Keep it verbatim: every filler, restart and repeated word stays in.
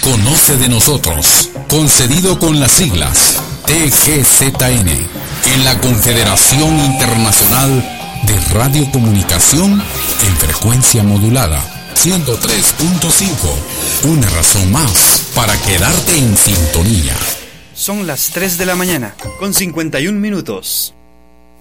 Conoce de nosotros, concedido con las siglas T G Z N, en la Confederación Internacional de Radiocomunicación en frecuencia modulada, ciento tres punto cinco. Una razón más para quedarte en sintonía. Son las tres de la mañana, con cincuenta y un minutos.